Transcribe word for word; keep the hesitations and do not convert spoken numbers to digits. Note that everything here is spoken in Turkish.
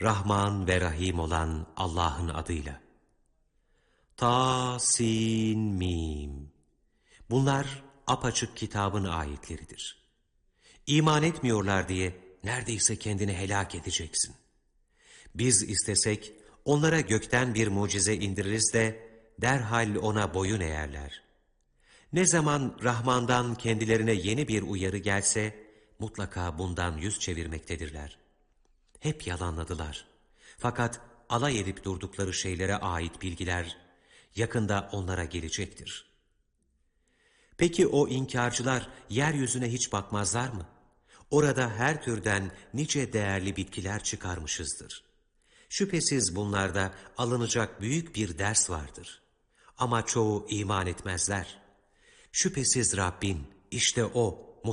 Rahman ve Rahim olan Allah'ın adıyla. Ta, sin, mim. Bunlar apaçık kitabın ayetleridir. İman etmiyorlar diye neredeyse kendini helak edeceksin. Biz istesek onlara gökten bir mucize indiririz de derhal ona boyun eğerler. Ne zaman Rahman'dan kendilerine yeni bir uyarı gelse mutlaka bundan yüz çevirmektedirler. Hep yalanladılar. Fakat alay edip durdukları şeylere ait bilgiler yakında onlara gelecektir. Peki o inkarcılar yeryüzüne hiç bakmazlar mı? Orada her türden nice değerli bitkiler çıkarmışızdır. Şüphesiz bunlarda alınacak büyük bir ders vardır. Ama çoğu iman etmezler. Şüphesiz Rabbin, işte O,